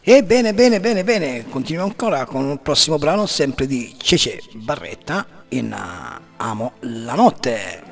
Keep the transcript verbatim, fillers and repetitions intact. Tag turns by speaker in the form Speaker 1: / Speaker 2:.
Speaker 1: E bene, bene, bene, bene, continuiamo ancora con il prossimo brano, sempre di Cece Barretta in uh, Amo la notte.